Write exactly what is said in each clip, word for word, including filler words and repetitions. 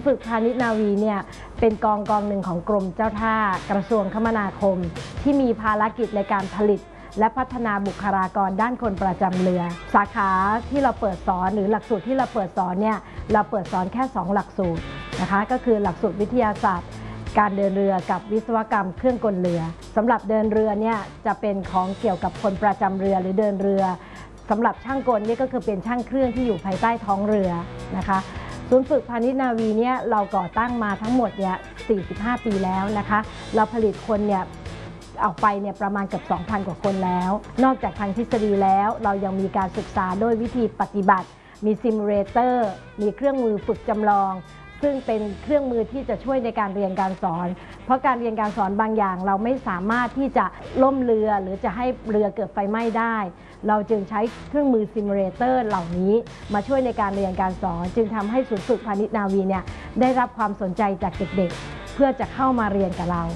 ฝึกพาณิชย์นาวีเนี่ยเป็นกองกองหนึ่งของกรมเจ้าท่ากระทรวงคมนาคมที่มีภารกิจในการผลิตและพัฒนาบุคลากรด้านคนประจำเรือสาขาที่เราเปิดสอนหรือหลักสูตรที่เราเปิดสอนเนี่ยเราเปิดสอนแค่สองหลักสูตรนะคะก็คือหลักสูตรวิทยาศาสตร์การเดินเรือกับวิศวกรรมเครื่องกลเรือสำหรับเดินเรือเนี่ยจะเป็นของเกี่ยวกับคนประจำเรือหรือเดินเรือสำหรับช่างกลนี่ก็คือเป็นช่างเครื่องที่อยู่ภายใต้ท้องเรือนะคะศูนย์ฝึกพาณิชย์นาวีเนี่ยเราก่อตั้งมาทั้งหมดเนี่ยสี่สิบห้าปีแล้วนะคะเราผลิตคนเนี่ยออกไปเนี่ยประมาณเกือบ สองพัน กว่าคนแล้วนอกจากทางทฤษฎีแล้วเรายังมีการศึกษาโดยวิธีปฏิบัติมีซิมูเลเตอร์มีเครื่องมือฝึกจำลองซึ่งเป็นเครื่องมือที่จะช่วยในการเรียนการสอนเพราะการเรียนการสอนบางอย่างเราไม่สามารถที่จะล่มเรือหรือจะให้เรือเกิดไฟไหม้ได้เราจึงใช้เครื่องมือซิมูเลเตอร์เหล่านี้มาช่วยในการเรียนการสอนจึงทำให้ศูนย์ฝึกพาณิชย์นาวีเนี่ยได้รับความสนใจจากเด็กๆเพื่อจะเข้ามาเรียนกับเรา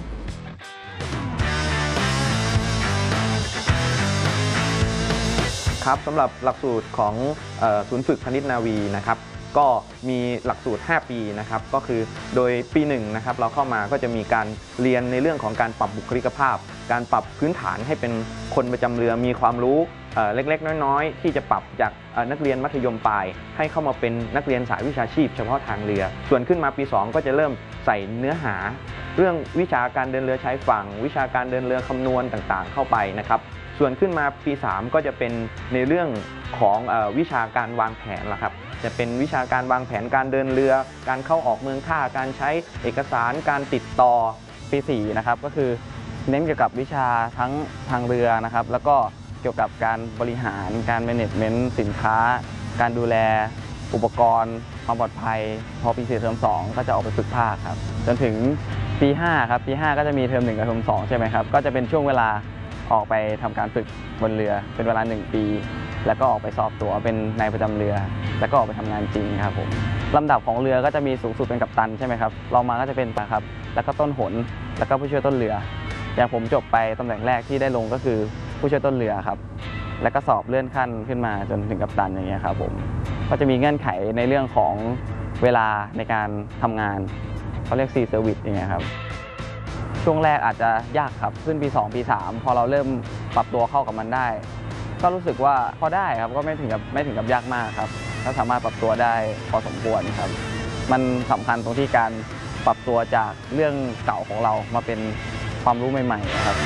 ครับสำหรับหลักสูตรของศูนย์ฝึกพาณิชย์นาวีนะครับก็มีหลักสูตรห้าปีนะครับก็คือโดยปีหนึ่งนะครับเราเข้ามาก็จะมีการเรียนในเรื่องของการปรับบุคลิกภาพการปรับพื้นฐานให้เป็นคนประจำเรือมีความรู้เล็กๆน้อยๆที่จะปรับจากนักเรียนมัธยมปลายให้เข้ามาเป็นนักเรียนสายวิชาชีพเฉพาะทางเรือส่วนขึ้นมาปีสองก็จะเริ่มใส่เนื้อหาเรื่องวิชาการเดินเรือชายฝั่งวิชาการเดินเรือคำนวณต่างๆเข้าไปนะครับส่วนขึ้นมาปีสามก็จะเป็นในเรื่องของเอ่อวิชาการวางแผนล่ะครับจะเป็นวิชาการวางแผนการเดินเรือการเข้าออกเมืองท่าการใช้เอกสารการติดต่อปีสี่นะครับก็คือเน้นเกี่ยวกับวิชาทั้งทางเรือนะครับแล้วก็เกี่ยวกับการบริหารการแมネจเมนต์สินค้าการดูแลอุปกรณ์ความปลอดภัยพอปีสี่เทอมสองก็จะออกไปฝึกภาคครับจนถึงปีห้าครับปีห้าก็จะมีเทอมหนึ่งกับเทอมสองใช่ไหมครับก็จะเป็นช่วงเวลาออกไปทำการฝึกบนเรือเป็นเวลาหนึ่งปีแล้วก็ออกไปสอบตั๋วเป็นนายประจำเรือแล้วก็ออกไปทำงานจริงครับผมลำดับของเรือก็จะมีสูงสุดเป็นกัปตันใช่ไหมครับเรามาก็จะเป็นปะครับแล้วก็ต้นหนแล้วก็ผู้ช่วยต้นเรืออย่างผมจบไปตำแหน่งแรกที่ได้ลงก็คือผู้ช่วยต้นเรือครับแล้วก็สอบเลื่อนขั้นขึ้นมาจนถึงกัปตันอย่างเงี้ยครับผมก็จะมีเงื่อนไขในเรื่องของเวลาในการทำงานเขาเรียกซีเซอร์วิสอย่างเงี้ยครับช่วงแรกอาจจะยากครับขึ้นปีสองปีสามพอเราเริ่มปรับตัวเข้ากับมันได้ก็รู้สึกว่าพอได้ครับก็ไม่ถึงกับไม่ถึงกับยากมากครับก็สามารถปรับตัวได้พอสมควรครับมันสำคัญตรงที่การปรับตัวจากเรื่องเก่าของเรามาเป็นความรู้ใหม่ๆครับ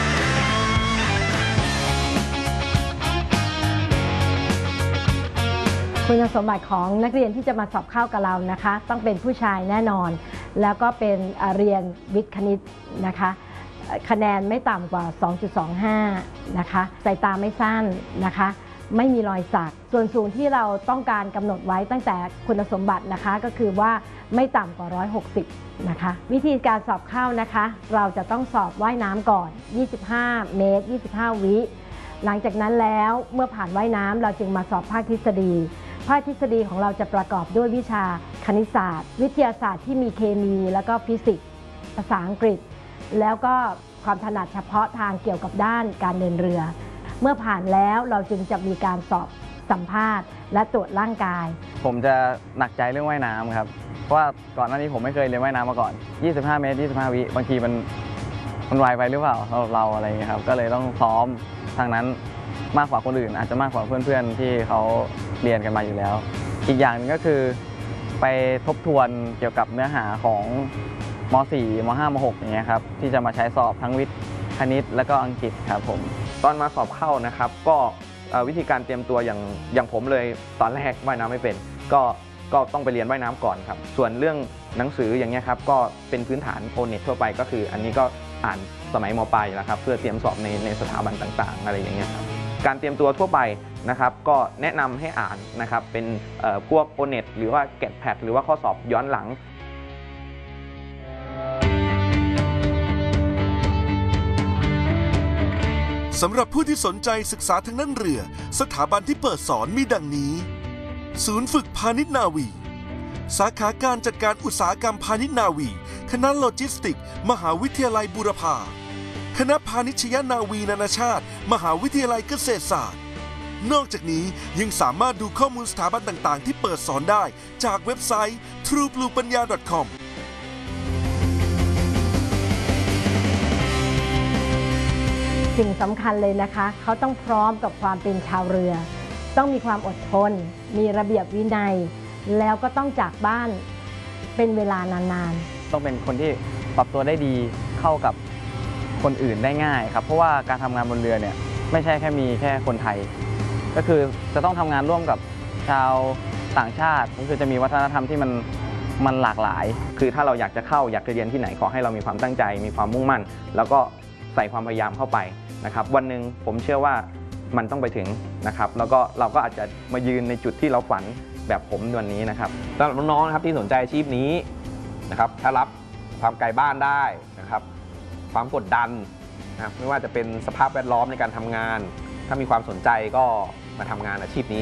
คุณสมบัติของนักเรียนที่จะมาสอบเข้ากับเรานะคะต้องเป็นผู้ชายแน่นอนแล้วก็เป็นเรียนวิทย์คณิตนะคะคะแนนไม่ต่ำกว่า สองจุดสองห้า นะคะสายตาไม่สั้นนะคะไม่มีรอยสักส่วนสูงที่เราต้องการกำหนดไว้ตั้งแต่คุณสมบัตินะคะก็คือว่าไม่ต่ำกว่าหนึ่งร้อยหกสิบนะคะวิธีการสอบเข้านะคะเราจะต้องสอบว่ายน้ำก่อนยี่สิบห้าเมตรยี่สิบห้าวิหลังจากนั้นแล้วเมื่อผ่านว่ายน้ำเราจึงมาสอบภาคทฤษฎีภาคทฤษฎีของเราจะประกอบด้วยวิชาคณิตศาสตร์วิทยาศาสตร์ที่มีเคมีแล้วก็ฟิสิกส์ภาษาอังกฤษแล้วก็ความถนัดเฉพาะทางเกี่ยวกับด้านการเดินเรือเมื่อผ่านแล้วเราจึงจะมีการสอบสัมภาษณ์และตรวจร่างกายผมจะหนักใจเรื่องว่ายน้ำครับเพราะว่าก่อนหน้านี้ผมไม่เคยเรียนว่ายน้ำมาก่อนยี่สิบห้าเมตรยี่สิบห้าวิบางทีมันมันไวไปหรือเปล่าสำหรับเราอะไรอย่างเงี้ยครับก็เลยต้องซ้อมทางนั้นมากกว่าคนอื่นอาจจะมากกว่าเพื่อนๆที่เขาเรียนกันมาอยู่แล้วอีกอย่างนึงก็คือไปทบทวนเกี่ยวกับเนื้อหาของม.สี่ ม.ห้า ม.หก อย่างเงี้ยครับที่จะมาใช้สอบทั้งวิทย์คณิตและก็อังกฤษครับผมตอนมาสอบเข้านะครับก็วิธีการเตรียมตัวอย่างอย่างผมเลยตอนแรกว่ายน้ำไม่เป็นก็ก็ต้องไปเรียนว่ายน้ำก่อนครับส่วนเรื่องหนังสืออย่างเงี้ยครับก็เป็นพื้นฐานโอเน็ตทั่วไปก็คืออันนี้ก็อ่านสมัยม.ปลายแล้วครับเพื่อเตรียมสอบในในสถาบันต่างๆอะไรอย่างเงี้ยครับการเตรียมตัวทั่วไปนะครับก็แนะนำให้อ่านนะครับเป็นพวกโอเน็ตหรือว่าแกดแพดหรือว่าข้อสอบย้อนหลังสำหรับผู้ที่สนใจศึกษาทางด้านเรือสถาบันที่เปิดสอนมีดังนี้ศูนย์ฝึกพาณิชย์นาวีสาขาการจัดการอุตสาหกรรมพาณิชย์นาวีคณะโลจิสติกส์มหาวิทยาลัยบูรพาคณะพาณิชยนาวีนานาชาติมหาวิทยาลัยเกษตรศาสตร์นอกจากนี้ยังสามารถดูข้อมูลสถาบันต่างๆ ที่เปิดสอนได้จากเว็บไซต์ ทรู บลู ปัญญา ดอท คอมสิ่งสำคัญเลยนะคะ เขาต้องพร้อมกับความเป็นชาวเรือ ต้องมีความอดทน มีระเบียบวินัย แล้วก็ต้องจากบ้านเป็นเวลานานๆต้องเป็นคนที่ปรับตัวได้ดีเข้ากับคนอื่นได้ง่ายครับเพราะว่าการทำงานบนเรือเนี่ยไม่ใช่แค่มีแค่คนไทย ก็คือจะต้องทำงานร่วมกับชาวต่างชาติก็คือจะมีวัฒนธรรมที่มันมันหลากหลายคือถ้าเราอยากจะเข้าอยากจะเรียนที่ไหนขอให้เรามีความตั้งใจ มีความมุ่งมั่น แล้วก็ใส่ความพยายามเข้าไปนะครับวันหนึ่งผมเชื่อว่ามันต้องไปถึงนะครับแล้วก็เราก็อาจจะมายืนในจุดที่เราฝันแบบผมวันนี้นะครับสำหรับน้องๆนะครับที่สนใจอาชีพนี้นะครับถ้ารับความไกลบ้านได้นะครับความกดดันนะครับไม่ว่าจะเป็นสภาพแวดล้อมในการทำงาน ถ้ามีความสนใจก็มาทำงานอาชีพนี้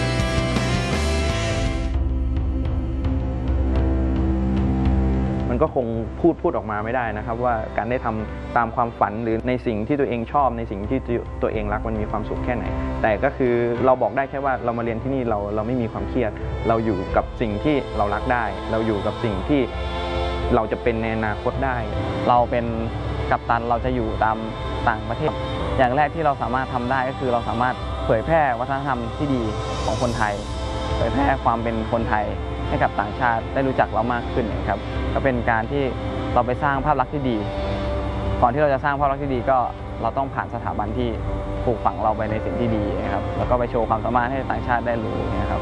มันก็คงพูดพูดออกมาไม่ได้นะครับว่าการได้ทำตามความฝันหรือในสิ่งที่ตัวเองชอบในสิ่งที่ตัวเองรักมันมีความสุขแค่ไหนแต่ก็คือเราบอกได้แค่ว่าเรามาเรียนที่นี่เราเราไม่มีความเครียดเราอยู่กับสิ่งที่เรารักได้เราอยู่กับสิ่งที่เราจะเป็นในอนาคตได้เราเป็นกัปตันเราจะอยู่ตามต่างประเทศอย่างแรกที่เราสามารถทำได้ก็คือเราสามารถเผยแพร่วัฒนธรรมที่ดีของคนไทยเผยแพร่ความเป็นคนไทยให้กับต่างชาติได้รู้จักเรามากขึ้นนะครับก็เป็นการที่เราไปสร้างภาพลักษณ์ที่ดีก่อนที่เราจะสร้างภาพลักษณ์ที่ดีก็เราต้องผ่านสถาบันที่ปลูกฝังเราไปในสิ่งที่ดีนะครับแล้วก็ไปโชว์ความสามารถให้ต่างชาติได้รู้นะครับ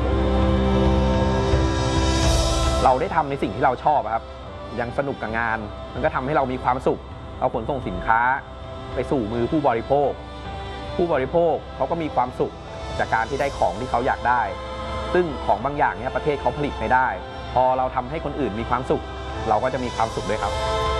เราได้ทำในสิ่งที่เราชอบครับยังสนุกกับงานมันก็ทำให้เรามีความสุขเราขนส่งสินค้าไปสู่มือผู้บริโภคผู้บริโภคเขาก็มีความสุขจากการที่ได้ของที่เขาอยากได้ซึ่งของบางอย่างเนี่ยประเทศเขาผลิตไม่ได้พอเราทำให้คนอื่นมีความสุขเราก็จะมีความสุขด้วยครับ